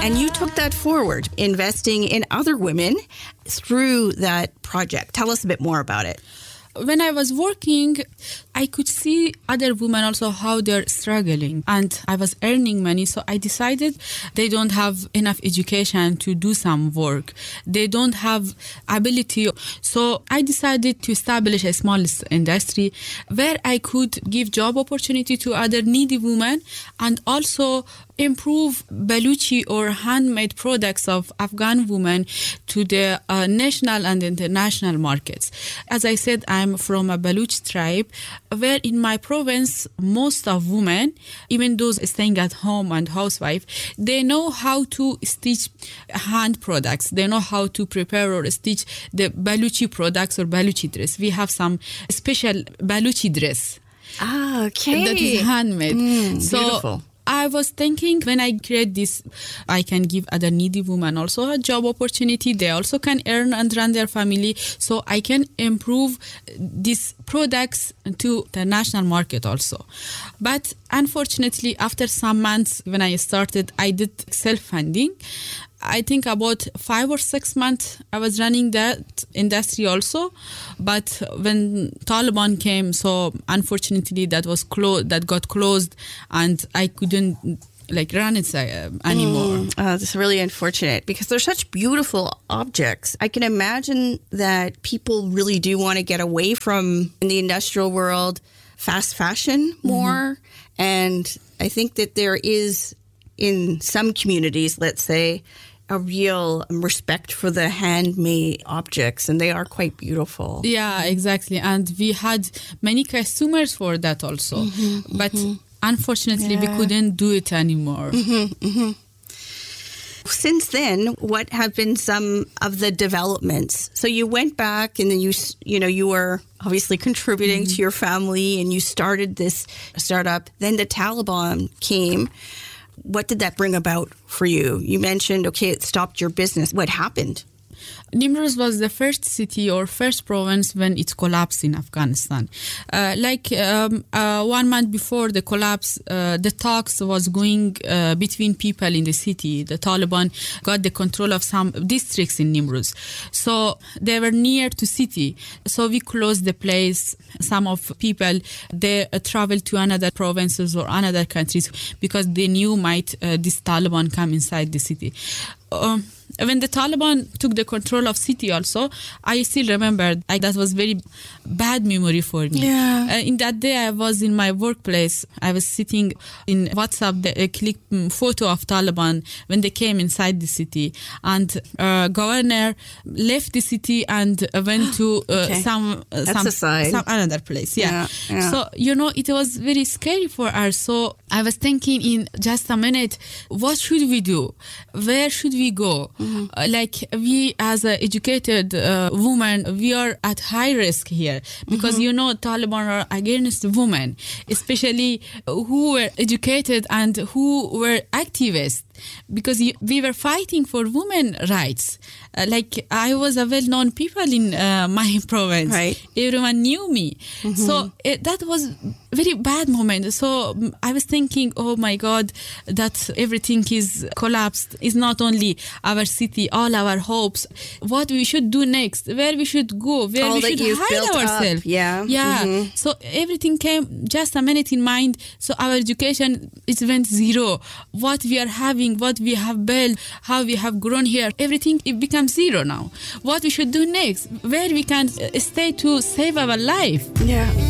And you took that forward, investing in other women through that project. Tell us a bit more about it. When I was working, I could see other women also how they're struggling, and I was earning money. So I decided they don't have enough education to do some work. They don't have ability. So I decided to establish a small industry where I could give job opportunity to other needy women and also improve Baluchi or handmade products of Afghan women to the national and international markets. As I said, I'm from a Baluch tribe, where in my province, most of women, even those staying at home and housewife, they know how to stitch hand products. They know how to prepare or stitch the Baluchi products or Baluchi dress. We have some special Baluchi dress. Ah, okay. That is handmade. Beautiful. I was thinking when I create this, I can give other needy women also a job opportunity. They also can earn and run their family. So I can improve these products to the national market also. But unfortunately, after some months when I started, I did self-funding. I think about 5 or 6 months I was running that industry also, but when Taliban came, so unfortunately that got closed, and I couldn't run it anymore. That's really unfortunate because they're such beautiful objects. I can imagine that people really do want to get away from, in the industrial world, fast fashion more, and I think that there is, in some communities, let's say, a real respect for the handmade objects, and they are quite beautiful. Yeah, exactly. And we had many customers for that also. But unfortunately, we couldn't do it anymore. Since then, what have been some of the developments? So you went back and then you were obviously contributing to your family and you started this startup. Then the Taliban came. What did that bring about for you? You mentioned, it stopped your business. What happened? Nimruz was the first city or first province when it collapsed in Afghanistan. 1 month before the collapse, the talks was going between people in the city. The Taliban got the control of some districts in Nimruz. So they were near to city. So we closed the place. Some of people, they traveled to another provinces or another countries because they knew this Taliban come inside the city. When the Taliban took the control of city also, I still remember that was very bad memory for me. Yeah. In that day, I was in my workplace. I was sitting in WhatsApp, they clicked photo of Taliban when they came inside the city. And governor left the city and went to some another place. Yeah. So, it was very scary for us. So I was thinking in just a minute, what should we do? Where should we go? We as educated women, we are at high risk here because Taliban are against women, especially who were educated and who were activists, because we were fighting for women rights. I was a well-known people in my province. Right. Everyone knew me. So that was very bad moment. So I was thinking, oh my God, that everything is collapsed. It's not only our city, all our hopes. What we should do next, where we should go, where all we should hide ourselves. Yeah. So everything came just a minute in mind. So our education, it went zero. What we are having, what we have built, how we have grown here, everything, it becomes zero now. What we should do next, where we can stay to save our life. Yeah.